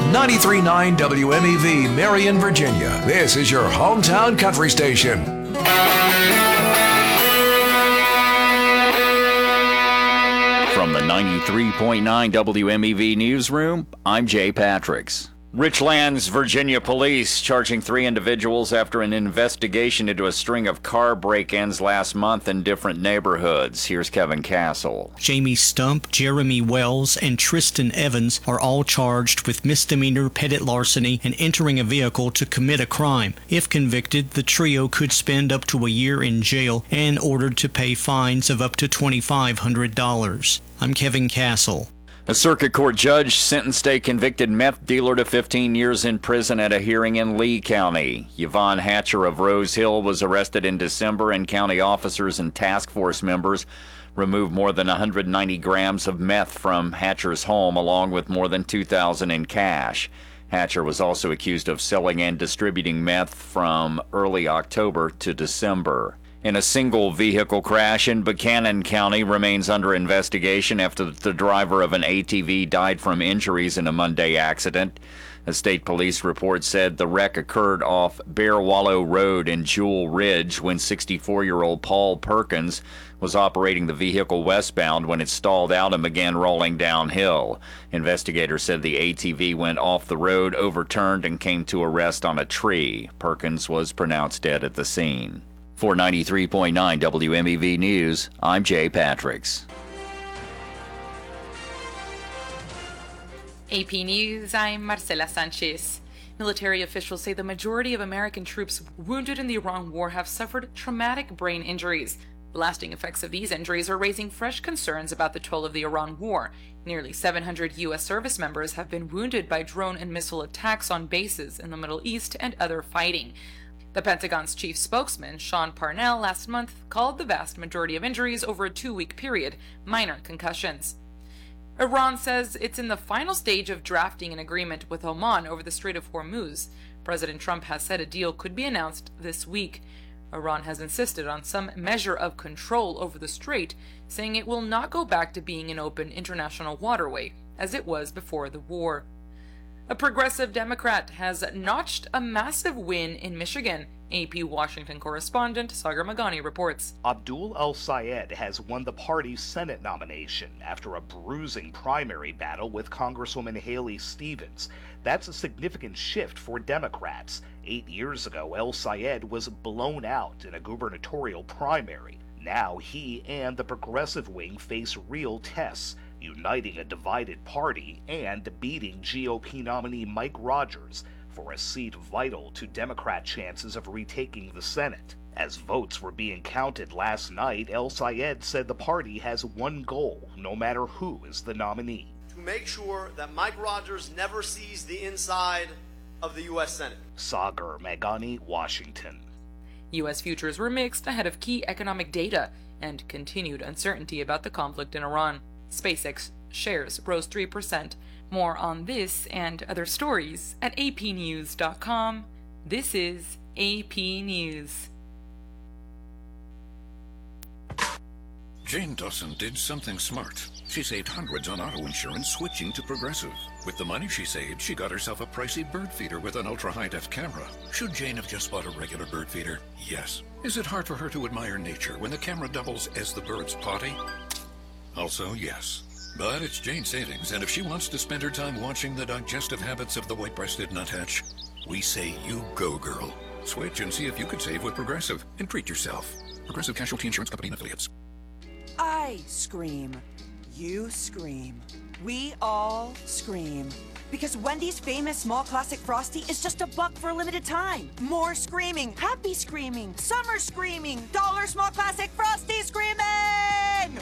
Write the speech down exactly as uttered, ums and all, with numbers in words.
ninety-three point nine W M E V, Marion, Virginia. This is your hometown country station. From the ninety-three point nine W M E V newsroom, I'm Jay Patricks. Richlands, Virginia police charging three individuals after an investigation into a string of car break-ins last month in different neighborhoods. Here's Kevin Castle. Jamie Stump, Jeremy Wells, and Tristan Evans are all charged with misdemeanor petty larceny and entering a vehicle to commit a crime. If convicted, the trio could spend up to a year in jail and ordered to pay fines of up to twenty-five hundred dollars. I'm Kevin Castle. A circuit court judge sentenced a convicted meth dealer to fifteen years in prison at a hearing in Lee County. Yvonne Hatcher of Rose Hill was arrested in December, and county officers and task force members removed more than one hundred ninety grams of meth from Hatcher's home, along with more than two thousand dollars in cash. Hatcher was also accused of selling and distributing meth from early October to December. In a single vehicle crash in Buchanan County remains under investigation after the driver of an A T V died from injuries in a Monday accident. A state police report said the wreck occurred off Bear Wallow Road in Jewel Ridge when sixty-four-year-old Paul Perkins was operating the vehicle westbound when it stalled out and began rolling downhill. Investigators said the A T V went off the road, overturned, and came to a rest on a tree. Perkins was pronounced dead at the scene. For ninety-three point nine W M E V News, I'm Jay Patricks. A P News, I'm Marcela Sanchez. Military officials say the majority of American troops wounded in the Iran war have suffered traumatic brain injuries. The lasting effects of these injuries are raising fresh concerns about the toll of the Iran war. Nearly seven hundred U S service members have been wounded by drone and missile attacks on bases in the Middle East and other fighting. The Pentagon's chief spokesman, Sean Parnell, last month called the vast majority of injuries over a two-week period minor concussions. Iran says it's in the final stage of drafting an agreement with Oman over the Strait of Hormuz. President Trump has said a deal could be announced this week. Iran has insisted on some measure of control over the strait, saying it will not go back to being an open international waterway, as it was before the war. A progressive Democrat has notched a massive win in Michigan. A P Washington correspondent Sagar Magani reports. Abdul El-Sayed has won the party's Senate nomination after a bruising primary battle with Congresswoman Haley Stevens. That's a significant shift for Democrats. Eight years ago, El-Sayed was blown out in a gubernatorial primary. Now he and the progressive wing face real tests, uniting a divided party and beating G O P nominee Mike Rogers for a seat vital to Democrat chances of retaking the Senate. As votes were being counted last night, El-Sayed said the party has one goal, no matter who is the nominee: to make sure that Mike Rogers never sees the inside of the U S Senate. Sagar Magani, Washington. U S futures were mixed ahead of key economic data and continued uncertainty about the conflict in Iran. SpaceX shares rose three percent. More on this and other stories at A P news dot com. This is A P News. Jane Dawson did something smart. She saved hundreds on auto insurance switching to Progressive. With the money she saved, she got herself a pricey bird feeder with an ultra-high-def camera. Should Jane have just bought a regular bird feeder? Yes. Is it hard for her to admire nature when the camera doubles as the bird's potty? Also, yes. But it's Jane's savings, and if she wants to spend her time watching the digestive habits of the white-breasted nuthatch, we say you go, girl. Switch and see if you could save with Progressive, and treat yourself. Progressive Casualty Insurance Company and Affiliates. I scream. You scream. We all scream. Because Wendy's famous small classic Frosty is just a buck for a limited time. More screaming, happy screaming, summer screaming, dollar small classic Frosty screaming!